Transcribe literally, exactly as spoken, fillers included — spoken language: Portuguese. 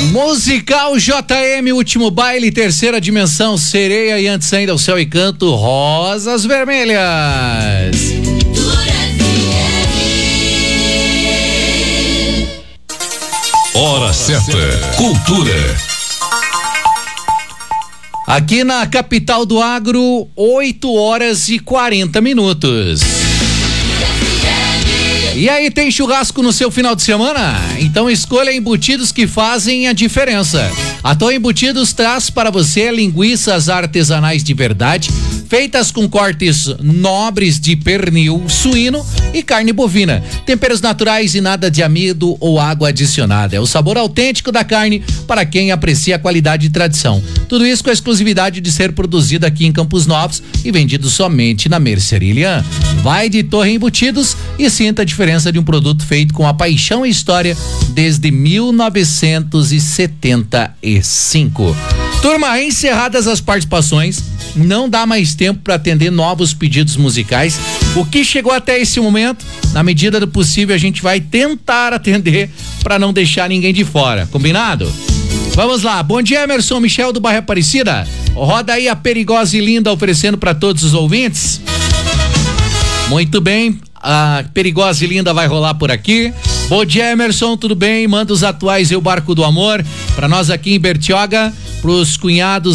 Musical J M, último baile, terceira dimensão, sereia e antes ainda o céu e canto, rosas vermelhas. Hora certa, cultura. Aqui na capital do agro, oito horas e quarenta minutos. E aí, tem churrasco no seu final de semana? Então escolha embutidos que fazem a diferença. A Tom Embutidos traz para você linguiças artesanais de verdade, feitas com cortes nobres de pernil, suíno e carne bovina. Temperos naturais e nada de amido ou água adicionada. É o sabor autêntico da carne para quem aprecia a qualidade e tradição. Tudo isso com a exclusividade de ser produzido aqui em Campos Novos e vendido somente na Mercearia Ilian. Vai de Torre Embutidos e sinta a diferença de um produto feito com a paixão e história desde mil novecentos e setenta e cinco. Turma, encerradas as participações, não dá mais tempo para atender novos pedidos musicais. O que chegou até esse momento, na medida do possível, a gente vai tentar atender para não deixar ninguém de fora. Combinado? Vamos lá. Bom dia, Emerson Michel do bairro Aparecida. Roda aí a Perigosa e Linda oferecendo para todos os ouvintes. Muito bem. A Perigosa e Linda vai rolar por aqui. Bom dia, Emerson, tudo bem? Manda os atuais e o Barco do Amor para nós aqui em Bertioga, pros cunhados